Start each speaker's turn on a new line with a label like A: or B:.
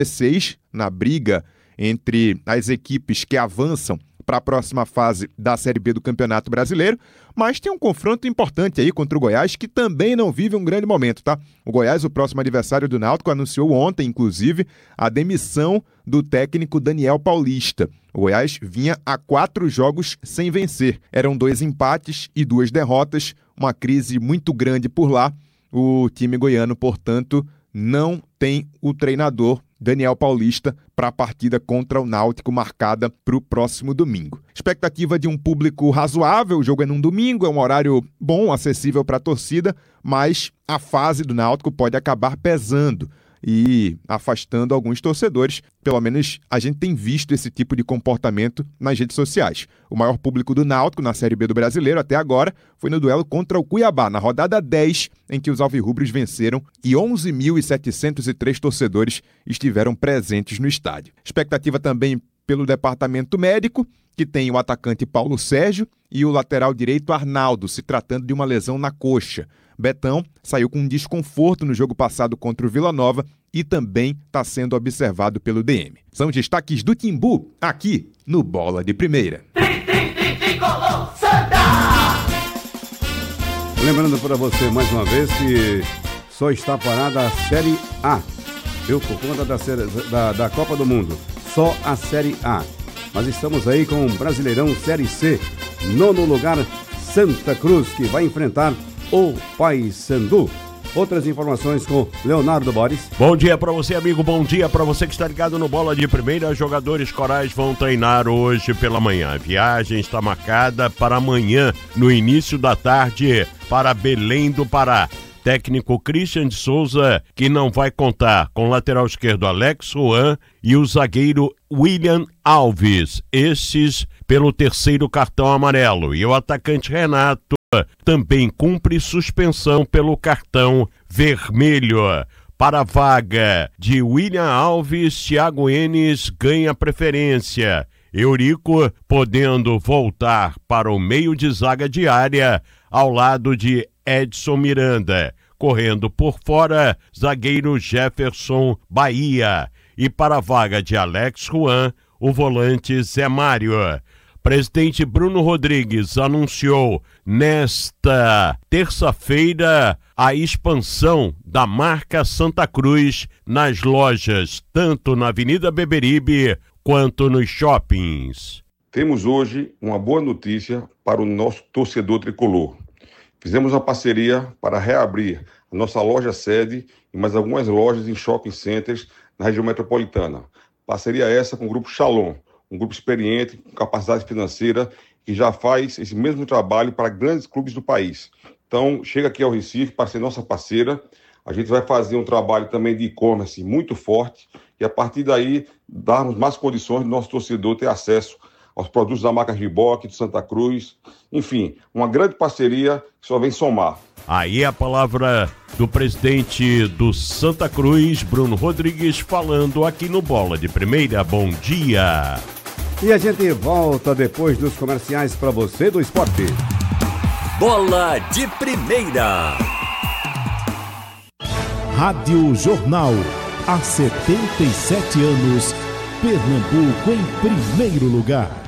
A: 16 na briga entre as equipes que avançam para a próxima fase da Série B do Campeonato Brasileiro, mas tem um confronto importante aí contra o Goiás, que também não vive um grande momento, tá? O Goiás, o próximo adversário do Náutico, anunciou ontem, inclusive, a demissão do técnico Daniel Paulista. O Goiás vinha a 4 jogos sem vencer. Eram 2 empates e 2 derrotas, uma crise muito grande por lá. O time goiano, portanto, não tem o treinador Daniel Paulista para a partida contra o Náutico marcada para o próximo domingo. Expectativa de um público razoável, o jogo é num domingo, é um horário bom, acessível para a torcida, mas a fase do Náutico pode acabar pesando e afastando alguns torcedores. Pelo menos a gente tem visto esse tipo de comportamento nas redes sociais. O maior público do Náutico na Série B do Brasileiro até agora foi no duelo contra o Cuiabá, na rodada 10, em que os alvirrubros venceram e 11.703 torcedores estiveram presentes no estádio. Expectativa também pelo departamento médico, que tem o atacante Paulo Sérgio e o lateral direito Arnaldo, se tratando de uma lesão na coxa. Betão saiu com um desconforto no jogo passado contra o Vila Nova e também está sendo observado pelo DM. São os destaques do Timbu, aqui no Bola de Primeira.
B: Lembrando para você mais uma vez que só está parada a Série A. Por conta da Copa do Mundo. Só a Série A. Mas estamos aí com o Brasileirão Série C. 9º lugar, Santa Cruz, que vai enfrentar o Paysandu. Outras informações com Leonardo Boris.
C: Bom dia para você, amigo. Bom dia para você que está ligado no Bola de Primeira. Jogadores corais vão treinar hoje pela manhã. A viagem está marcada para amanhã, no início da tarde, para Belém do Pará. Técnico Christian de Souza, que não vai contar com o lateral esquerdo Alex Juan e o zagueiro William Alves. Esses pelo 3º cartão amarelo. E o atacante Renato também cumpre suspensão pelo cartão vermelho. Para a vaga de William Alves, Thiago Enes ganha preferência. Eurico podendo voltar para o meio de zaga diária ao lado de Edson Miranda. Correndo por fora, zagueiro Jefferson Bahia. E para a vaga de Alex Juan, o volante Zé Mário. Presidente Bruno Rodrigues anunciou nesta terça-feira a expansão da marca Santa Cruz nas lojas, tanto na Avenida Beberibe quanto nos shoppings.
D: Temos hoje uma boa notícia para o nosso torcedor tricolor. Fizemos uma parceria para reabrir a nossa loja sede e mais algumas lojas em shopping centers na região metropolitana. Parceria essa com o Grupo Shalom, um grupo experiente, com capacidade financeira, que já faz esse mesmo trabalho para grandes clubes do país. Então, chega aqui ao Recife para ser nossa parceira. A gente vai fazer um trabalho também de e-commerce muito forte e, a partir daí, darmos mais condições do nosso torcedor ter acesso aos produtos da marca Reebok, de Santa Cruz. Enfim, uma grande parceria que só vem somar.
C: Aí a palavra do presidente do Santa Cruz, Bruno Rodrigues, falando aqui no Bola de Primeira. Bom dia!
B: E a gente volta depois dos comerciais para você do esporte.
E: Bola de Primeira.
F: Rádio Jornal. Há 77 anos, Pernambuco em primeiro lugar.